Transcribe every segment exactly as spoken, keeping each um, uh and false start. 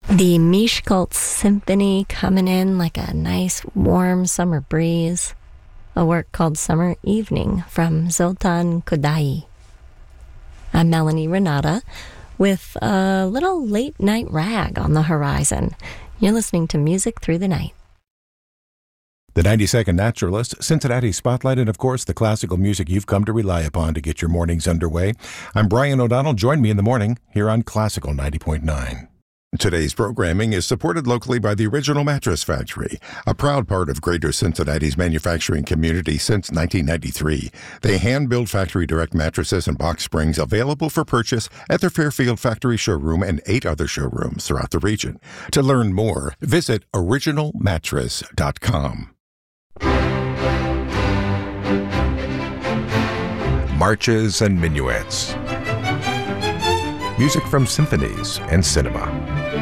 The Miskolc Symphony coming in like a nice warm summer breeze. A work called Summer Evening from Zoltan Kodaly. I'm Melanie Renata with a little late night rag on the horizon. You're listening to Music Through the Night. The ninety-second Naturalist, Cincinnati Spotlight, and of course the classical music you've come to rely upon to get your mornings underway. I'm Brian O'Donnell. Join me in the morning here on Classical ninety point nine. Today's programming is supported locally by the Original Mattress Factory, a proud part of Greater Cincinnati's manufacturing community since nineteen ninety-three. They hand-build factory-direct mattresses and box springs available for purchase at their Fairfield factory showroom and eight other showrooms throughout the region. To learn more, visit original mattress dot com. Marches and minuets. Music from symphonies and cinema.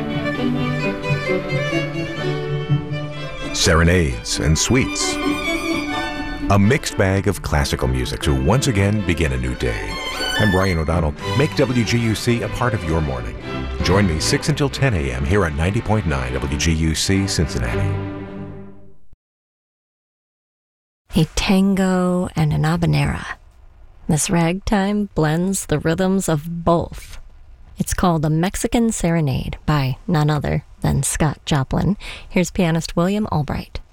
Serenades and suites. A mixed bag of classical music to once again begin a new day. I'm Brian O'Donnell. Make W G U C a part of your morning. Join me six until ten a.m. here on ninety point nine W G U C Cincinnati. A tango and an habanera. This ragtime blends the rhythms of both. It's called A Mexican Serenade by none other than Scott Joplin. Here's pianist William Albright.